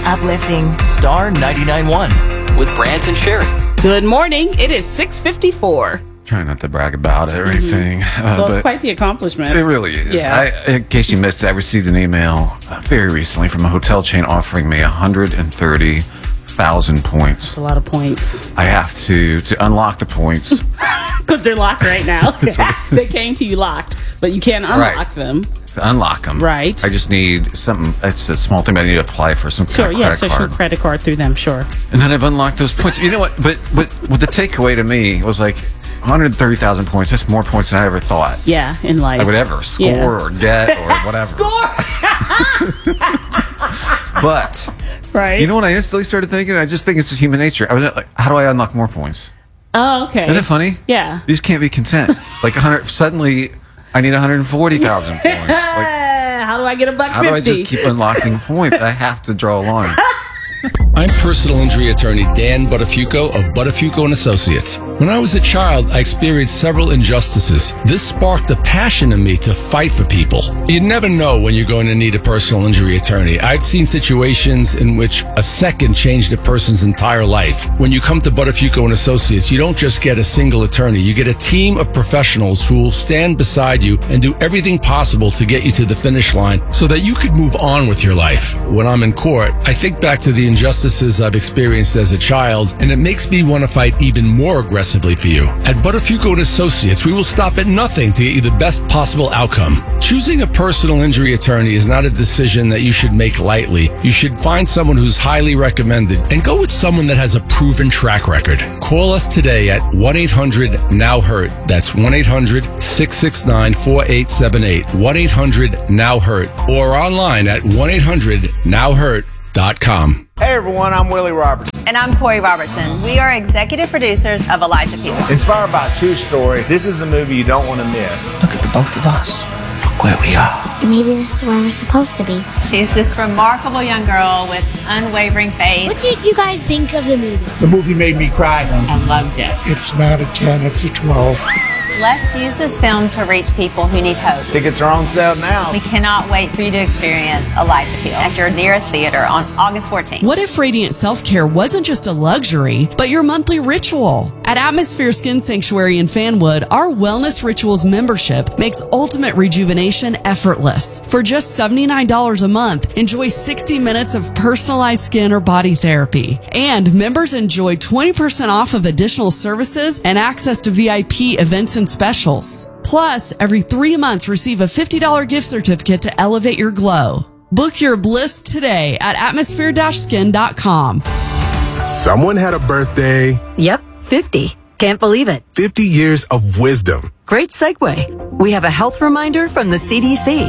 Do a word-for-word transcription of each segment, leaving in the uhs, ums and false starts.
Uplifting. Star ninety-nine point one with Brant and Sherry. Good morning. It is six fifty-four. Trying not to brag about it or anything. Mm-hmm. Uh, well, it's quite the accomplishment. It really is. Yeah. I, in case you missed it, I received an email uh, very recently from a hotel chain offering me one hundred thirty thousand points. That's a lot of points. I have to, to unlock the points. Because they're locked right now. Right. They came to you locked, but you can't unlock Right. them. To unlock them. Right. I just need something. It's a small thing, but I need to apply for some Sure, kind of yeah, credit social card. credit card through them, sure. And then I've unlocked those points. You know what? But but, but the takeaway to me was like one hundred thirty thousand points. That's more points than I ever thought Yeah, in life. I would ever score Yeah. or get or whatever. Score! But Right. you know what I instantly started thinking? I just think it's just human nature. I was like, how do I unlock more points? Oh, okay. Isn't it funny? Yeah. These can't be content. Like one hundred. Suddenly, I need one hundred forty thousand points. Like, How do I get a buck how do I fifty? just keep unlocking points? I have to draw a line. I'm personal injury attorney Dan Buttafuoco of Buttafuoco and Associates. When I was a child, I experienced several injustices. This sparked a passion in me to fight for people. You never know when you're going to need a personal injury attorney. I've seen situations in which a second changed a person's entire life. When you come to Buttafuoco and Associates, you don't just get a single attorney. You get a team of professionals who will stand beside you and do everything possible to get you to the finish line so that you could move on with your life. When I'm in court, I think back to the injustices I've experienced as a child, and it makes me want to fight even more aggressively for you. At Buttafuoco and Associates, we will stop at nothing to get you the best possible outcome. Choosing a personal injury attorney is not a decision that you should make lightly. You should find someone who's highly recommended and go with someone that has a proven track record. Call us today at one eight hundred now hurt. That's one eight hundred six six nine four eight seven eight. one eight hundred now hurt. Or online at one eight hundred now hurt dot com. Hey everyone, I'm Willie Roberts. And I'm Corey Robertson. We are executive producers of Elijah Peel. Inspired by a true story, this is a movie you don't want to miss. Look at the both of us. Look where we are. Maybe this is where we're supposed to be. She's this remarkable young girl with unwavering faith. What did you guys think of the movie? The movie made me cry. I loved it. It's not a ten, it's a twelve. Let's use this film to reach people who need hope. Tickets are on sale now. We cannot wait for you to experience Elijah Peel at your nearest theater on August fourteenth. What if radiant self-care wasn't just a luxury, but your monthly ritual? At Atmosphere Skin Sanctuary in Fanwood, our Wellness Rituals membership makes ultimate rejuvenation effortless. For just seventy-nine dollars a month, enjoy sixty minutes of personalized skin or body therapy. And members enjoy twenty percent off of additional services and access to V I P events and specials. Plus, every three months, receive a fifty dollars gift certificate to elevate your glow. Book your bliss today at atmosphere dash skin dot com. Someone had a birthday. Yep, fifty. Can't believe it. fifty years of wisdom. Great segue. We have a health reminder from the C D C.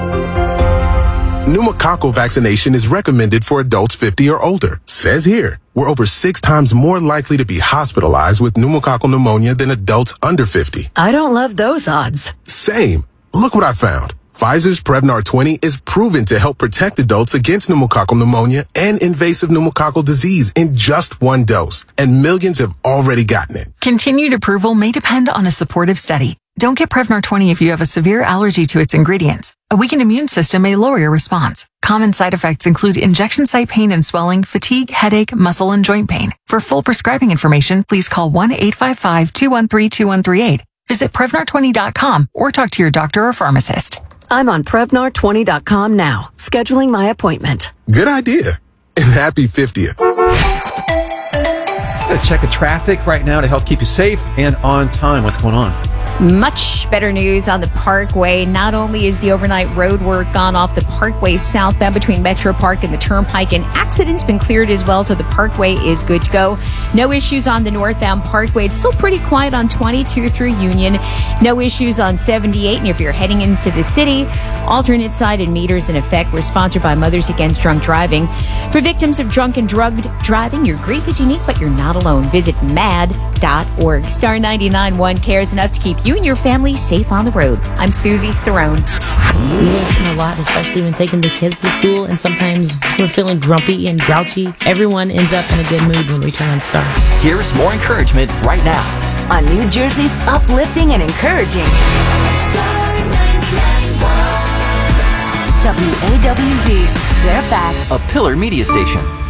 Pneumococcal vaccination is recommended for adults fifty or older. Says here, we're over six times more likely to be hospitalized with pneumococcal pneumonia than adults under fifty. I don't love those odds. Same. Look what I found. Pfizer's Prevnar twenty is proven to help protect adults against pneumococcal pneumonia and invasive pneumococcal disease in just one dose, and millions have already gotten it. Continued approval may depend on a supportive study. Don't get Prevnar twenty if you have a severe allergy to its ingredients. A weakened immune system may lower your response. Common side effects include injection site pain and swelling, fatigue, headache, muscle, and joint pain. For full prescribing information, please call one eight five five, two one three, two one three eight. Visit Prevnar twenty dot com or talk to your doctor or pharmacist. I'm on Prevnar twenty dot com now, scheduling my appointment. Good idea. And happy fiftieth. Got to check the traffic right now to help keep you safe and on time. What's going on? Much better news on the Parkway. Not only is the overnight road work gone off the Parkway southbound between Metro Park and the Turnpike, and accidents been cleared as well, so the Parkway is good to go. No issues on the northbound Parkway. It's still pretty quiet on twenty-two through Union. No issues on seventy-eight, and if you're heading into the city, alternate side and meters in effect. We're sponsored by Mothers Against Drunk Driving. For victims of drunk and drugged driving, your grief is unique, but you're not alone. Visit mad dot org. Star ninety-nine point one cares enough to keep you and your family safe on the road. I'm Susie Cerrone. We listen a lot, especially when taking the kids to school, and sometimes we're feeling grumpy and grouchy. Everyone ends up in a good mood when we turn on Star. Here's more encouragement right now on New Jersey's uplifting and encouraging Star ninety-nine point one W A W Z. They're back. A Pillar Media Station.